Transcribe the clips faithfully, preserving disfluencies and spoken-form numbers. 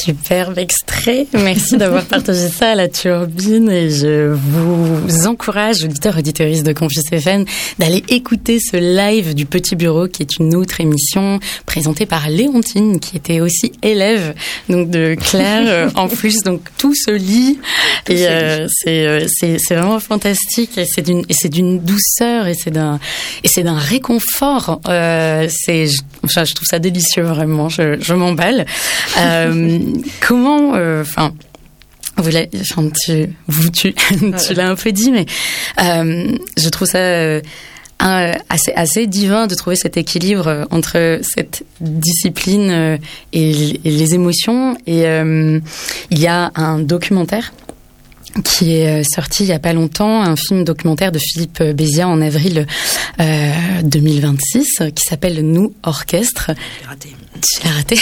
Superbe extrait. Merci d'avoir partagé ça à la turbine et je vous encourage, auditeurs, auditeuristes de Campus F M, d'aller écouter ce live du Petit Bureau qui est une autre émission présentée par Léontine qui était aussi élève donc de Claire en plus, donc tout se lit et euh, c'est c'est c'est vraiment fantastique et c'est d'une et c'est d'une douceur et c'est d'un et c'est d'un réconfort. Euh, c'est je, enfin, je trouve ça délicieux vraiment. Je je m'emballe. Euh, comment, enfin, euh, vous, enfin, tu, vous, tu, tu l'as un peu dit, mais euh, je trouve ça euh, un, assez, assez divin de trouver cet équilibre entre cette discipline euh, et, et les émotions. Et euh, il y a un documentaire qui est sorti il y a pas longtemps, un film documentaire de Philippe Béziat en avril euh, deux mille vingt-six qui s'appelle Nous Orchestre. J'ai raté. Tu l'as raté.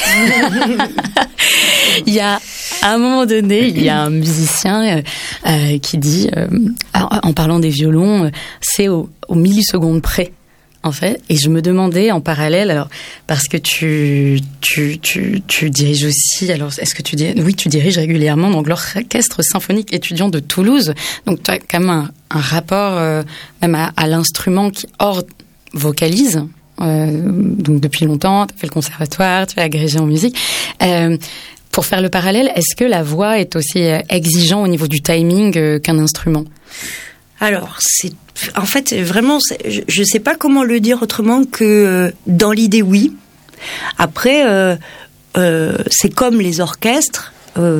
Il y a, à un moment donné, il y a un musicien euh, qui dit, euh, en parlant des violons, c'est au, au milliseconde près. En fait, et je me demandais en parallèle, alors parce que tu tu tu tu diriges aussi, alors est-ce que tu dis oui, tu diriges régulièrement donc l'orchestre symphonique étudiant de Toulouse, donc tu as quand même un, un rapport euh, même à, à l'instrument qui hors vocalise, euh, donc depuis longtemps, tu as fait le conservatoire, tu es agrégé en musique. Euh, pour faire le parallèle, est-ce que la voix est aussi exigeant au niveau du timing euh, qu'un instrument ? Alors, c'est en fait vraiment, je ne sais pas comment le dire autrement que dans l'idée, oui. Après, euh, euh, c'est comme les orchestres. Euh,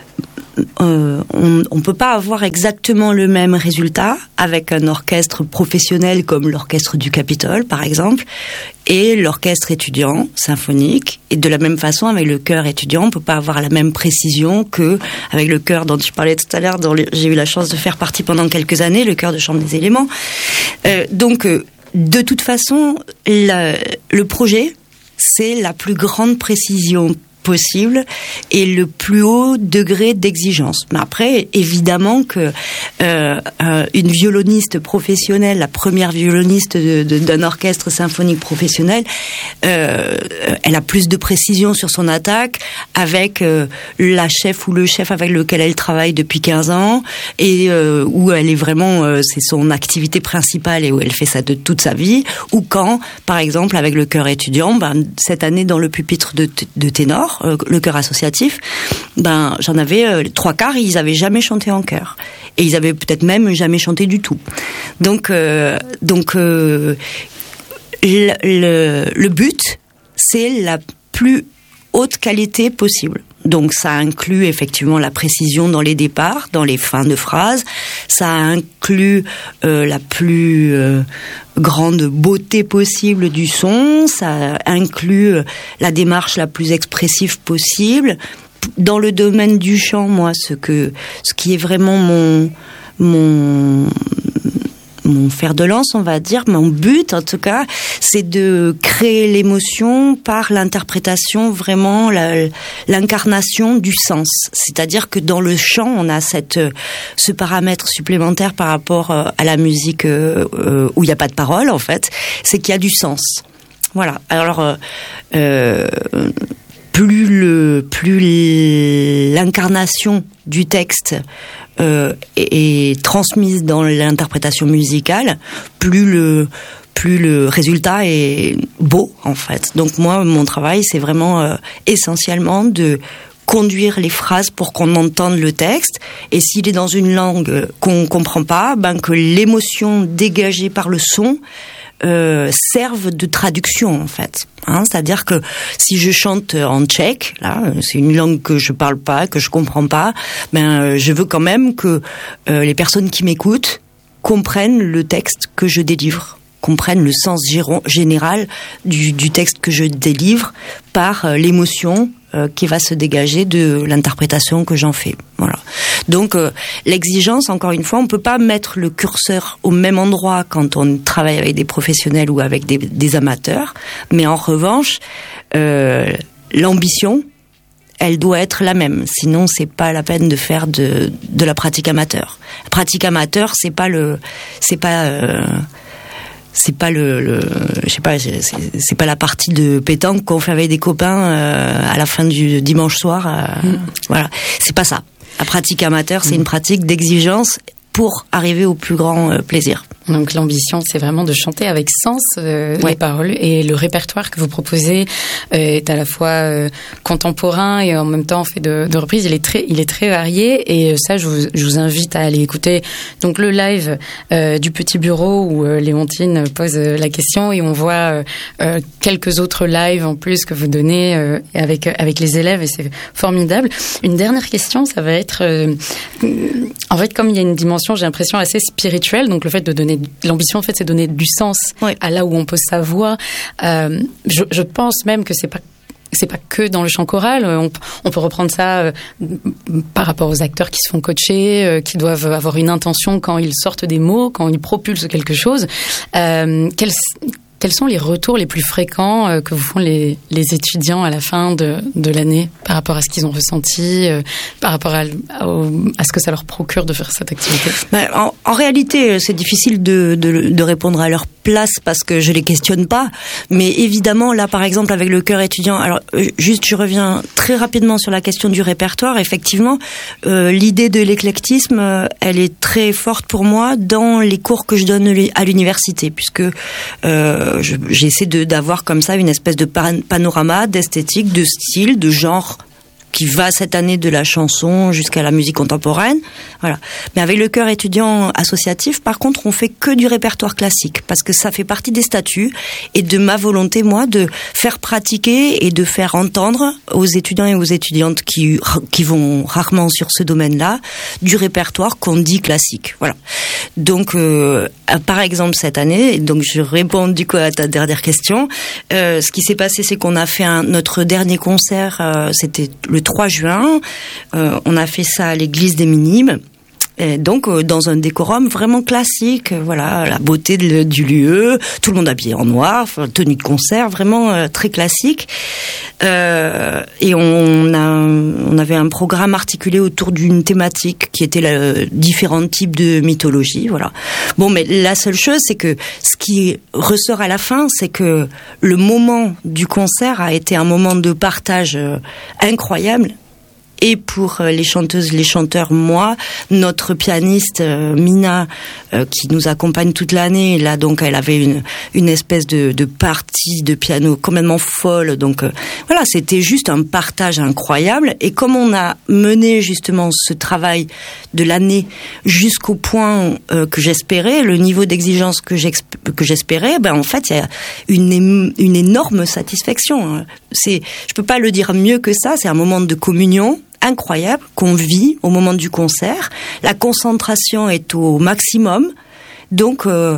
Euh, on on peut pas avoir exactement le même résultat avec un orchestre professionnel comme l'orchestre du Capitole par exemple et l'orchestre étudiant symphonique, et de la même façon avec le chœur étudiant on peut pas avoir la même précision que avec le chœur dont tu parlais tout à l'heure, dont j'ai eu la chance de faire partie pendant quelques années, le chœur de chambre des éléments. Euh, donc euh, de toute façon la, le projet c'est la plus grande précision possible et le plus haut degré d'exigence. Mais après, évidemment que euh, euh, une violoniste professionnelle, la première violoniste de, de, d'un orchestre symphonique professionnel, euh, elle a plus de précision sur son attaque avec euh, la chef ou le chef avec lequel elle travaille depuis quinze ans et euh, où elle est vraiment, euh, c'est son activité principale et où elle fait ça de toute sa vie, ou quand, par exemple, avec le chœur étudiant, ben, cette année dans le pupitre de, de ténor, le chœur associatif, ben j'en avais euh, trois quarts, ils avaient jamais chanté en chœur et ils avaient peut-être même jamais chanté du tout. Donc euh, donc euh, le, le le but c'est la plus haute qualité possible. Donc ça inclut effectivement la précision dans les départs, dans les fins de phrases. Ça inclut euh, la plus euh, grande beauté possible du son. Ça inclut la démarche la plus expressive possible. Dans le domaine du chant, moi, ce que ce qui est vraiment mon mon mon fer de lance, on va dire, mon but en tout cas, c'est de créer l'émotion par l'interprétation, vraiment la, l'incarnation du sens. C'est-à-dire que dans le chant, on a cette ce paramètre supplémentaire par rapport à la musique euh, où il n'y a pas de parole, en fait, c'est qu'il y a du sens. Voilà. Alors, euh, plus le plus l'incarnation du texte euh, est, est transmise dans l'interprétation musicale, plus le plus le résultat est beau en fait. Donc moi, mon travail, c'est vraiment euh, essentiellement de conduire les phrases pour qu'on entende le texte, et s'il est dans une langue qu'on comprend pas, ben que l'émotion dégagée par le son Euh, servent de traduction en fait. Hein, c'est-à-dire que si je chante en tchèque, là, c'est une langue que je parle pas, que je comprends pas, ben euh, je veux quand même que euh, les personnes qui m'écoutent comprennent le texte que je délivre, comprennent le sens général du, du texte que je délivre par euh, l'émotion euh, qui va se dégager de l'interprétation que j'en fais. Voilà. Donc euh, l'exigence, encore une fois, on peut pas mettre le curseur au même endroit quand on travaille avec des professionnels ou avec des, des amateurs, mais en revanche, euh, l'ambition, elle doit être la même. Sinon, c'est pas la peine de faire de, de la pratique amateur. La pratique amateur, c'est pas le, c'est pas, euh, c'est pas le, le je sais pas, c'est, c'est pas la partie de pétanque qu'on fait avec des copains euh, à la fin du dimanche soir. Euh, mmh. Voilà, c'est pas ça. La pratique amateur, c'est mmh. une pratique d'exigence pour arriver au plus grand euh, plaisir. Donc l'ambition, c'est vraiment de chanter avec sens euh, ouais. les paroles, et le répertoire que vous proposez euh, est à la fois euh, contemporain et en même temps fait de, de reprises. Il est très, il est très varié, et ça, je vous, je vous invite à aller écouter. Donc le live euh, du Petit Bureau où euh, Léontine pose euh, la question, et on voit euh, quelques autres lives en plus que vous donnez euh, avec avec les élèves, et c'est formidable. Une dernière question, ça va être euh, en fait, comme il y a une dimension, j'ai l'impression, assez spirituelle, donc le fait de donner l'ambition, en fait, c'est donner du sens oui. à là où on pose sa voix. Euh, je, je pense même que c'est pas c'est pas que dans le chant choral. On, on peut reprendre ça euh, par rapport aux acteurs qui se font coacher, euh, qui doivent avoir une intention quand ils sortent des mots, quand ils propulsent quelque chose. Euh, quels Quels sont les retours les plus fréquents euh, que vous font les, les étudiants à la fin de, de l'année par rapport à ce qu'ils ont ressenti, euh, par rapport à, à, à ce que ça leur procure de faire cette activité? Ben, en, en réalité, c'est difficile de, de, de répondre à leur place parce que je les questionne pas. Mais évidemment, là, par exemple, avec le chœur étudiant, alors juste, je reviens très rapidement sur la question du répertoire. Effectivement, euh, l'idée de l'éclectisme, euh, elle est très forte pour moi dans les cours que je donne à l'université, puisque euh, Je, j'essaie de, d'avoir comme ça une espèce de pan- panorama d'esthétique, de style, de genre qui va cette année de la chanson jusqu'à la musique contemporaine. Voilà. Mais avec le chœur étudiant associatif, par contre, on fait que du répertoire classique parce que ça fait partie des statuts et de ma volonté, moi, de faire pratiquer et de faire entendre aux étudiants et aux étudiantes qui, qui vont rarement sur ce domaine-là du répertoire qu'on dit classique. Voilà. Donc, euh, par exemple, cette année, donc je réponds du coup à ta dernière question, euh, ce qui s'est passé, c'est qu'on a fait un, notre dernier concert, euh, c'était le trois juin, euh, on a fait ça à l'église des Minimes. Et donc euh, dans un décorum vraiment classique, euh, voilà, la beauté de, du lieu, tout le monde habillé en noir, tenue de concert, vraiment euh, très classique. Euh, et on a, on avait un programme articulé autour d'une thématique qui était la, différents types de mythologie, voilà. Bon, mais la seule chose, c'est que ce qui ressort à la fin, c'est que le moment du concert a été un moment de partage euh, incroyable. Et pour les chanteuses, les chanteurs, moi, notre pianiste euh, Mina, euh, qui nous accompagne toute l'année, là donc elle avait une une espèce de, de partie de piano complètement folle. Donc euh, voilà, c'était juste un partage incroyable. Et comme on a mené justement ce travail de l'année jusqu'au point euh, que j'espérais, le niveau d'exigence que j'exp- que j'espérais, ben en fait il y a une une énorme satisfaction. C'est, je peux pas le dire mieux que ça. C'est un moment de communion incroyable qu'on vit au moment du concert. La concentration est au maximum. Donc, euh,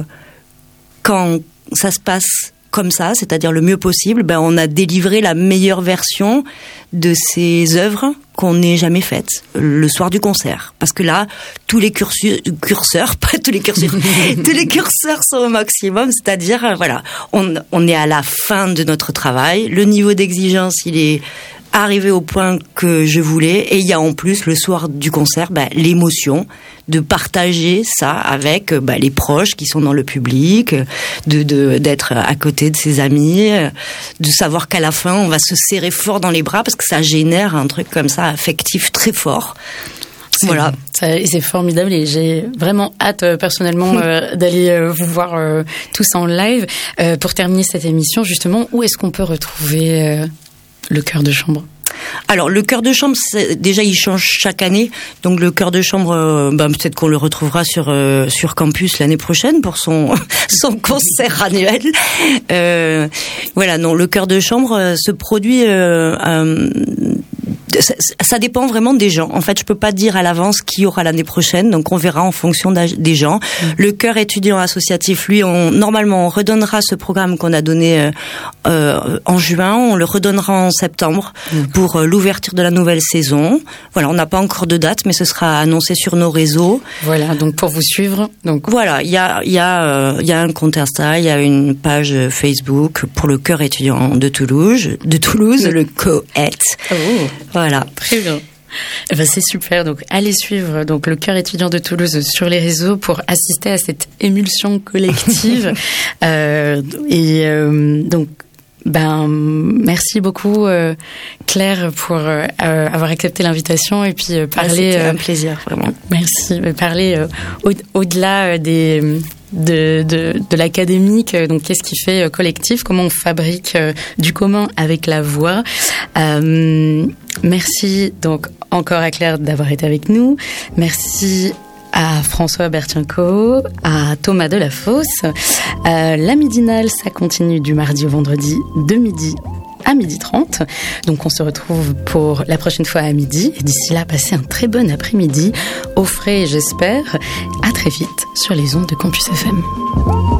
quand ça se passe comme ça, c'est-à-dire le mieux possible, ben on a délivré la meilleure version de ces œuvres qu'on n'ait jamais faites le soir du concert. Parce que là, tous les cursus, curseurs, pas tous les curseurs, tous les curseurs sont au maximum, c'est-à-dire, euh, voilà, on, on est à la fin de notre travail. Le niveau d'exigence, il est arrivé au point que je voulais, et il y a en plus le soir du concert ben, l'émotion de partager ça avec ben, les proches qui sont dans le public, de, de d'être à côté de ses amis, de savoir qu'à la fin on va se serrer fort dans les bras parce que ça génère un truc comme ça affectif très fort. C'est, voilà, ça, c'est formidable, et j'ai vraiment hâte euh, personnellement euh, d'aller euh, vous voir euh, tous en live. Euh, pour terminer cette émission, justement, où est-ce qu'on peut retrouver euh, le chœur de chambre? Alors, le chœur de chambre, c'est, déjà, il change chaque année. Donc, le chœur de chambre, euh, ben, peut-être qu'on le retrouvera sur euh, sur campus l'année prochaine pour son son concert annuel. Euh, voilà, non, le chœur de chambre euh, se produit. Euh, euh, ça, ça dépend vraiment des gens. En fait, je peux pas dire à l'avance qui y aura l'année prochaine. Donc, on verra en fonction des gens. Mmh. Le chœur étudiant associatif, lui, on normalement on redonnera ce programme qu'on a donné euh, euh, en juin. On le redonnera en septembre. Mmh. Pour l'ouverture de la nouvelle saison. Voilà, on n'a pas encore de date, mais ce sera annoncé sur nos réseaux. Voilà, donc pour vous suivre. Donc voilà, il y a il y a euh, il y a un compte Insta, il y a une page Facebook pour le chœur étudiant de Toulouse, de Toulouse, le Coët. Oh. Voilà. Très bien. Eh ben c'est super. Donc allez suivre donc le Chœur étudiant de Toulouse sur les réseaux pour assister à cette émulsion collective. euh, et euh, donc ben merci beaucoup euh, Claire pour euh, avoir accepté l'invitation et puis euh, parler. C'était euh, un plaisir vraiment. Merci. Parler euh, au, au-delà des de, de, de l'académique, donc qu'est-ce qui fait euh, collectif, comment on fabrique euh, du commun avec la voix. Euh, merci donc encore à Claire d'avoir été avec nous. Merci à François Bertienko, à Thomas Delafosse. Euh, la midinale, ça continue du mardi au vendredi de midi à midi trente. Donc on se retrouve pour la prochaine fois à midi. Et d'ici là, passez un très bon après-midi, au frais j'espère. À très vite sur les ondes de Campus F M.